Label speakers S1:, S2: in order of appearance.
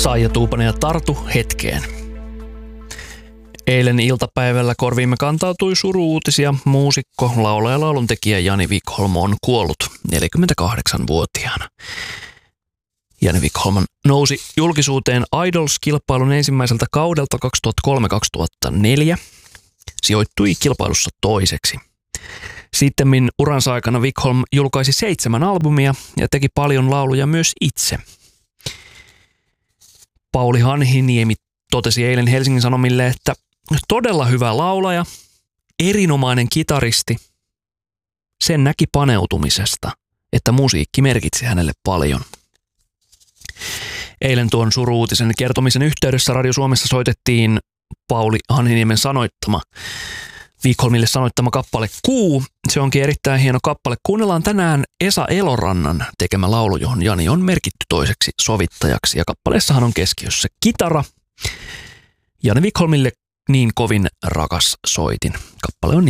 S1: Saija Tuupanen ja Tartu hetkeen. Eilen iltapäivällä korviimme kantautui suru-uutisia. Muusikko, laulaja ja lauluntekijä Jani Wikholm on kuollut 48-vuotiaana. Jani Wikholm nousi julkisuuteen Idols-kilpailun ensimmäiseltä kaudelta 2003-2004. Sijoittui kilpailussa toiseksi. Sittemmin uransa aikana Wikholm julkaisi 7 albumia ja teki paljon lauluja myös itse. Pauli Hanhiniemi totesi eilen Helsingin Sanomille, että todella hyvä laulaja, erinomainen kitaristi. Sen näki paneutumisesta, että musiikki merkitsi hänelle paljon. Eilen tuon suru-uutisen kertomisen yhteydessä Radio Suomessa soitettiin Pauli Hanhiniemen Wikholmille sanoittama kappale Kuu. Se onkin erittäin hieno kappale. Kuunnellaan tänään Esa Elorannan tekemä laulu, johon Jani on merkitty toiseksi sovittajaksi. Ja kappaleessahan on keskiössä kitara. Jani Wikholmille niin kovin rakas soitin. Kappale on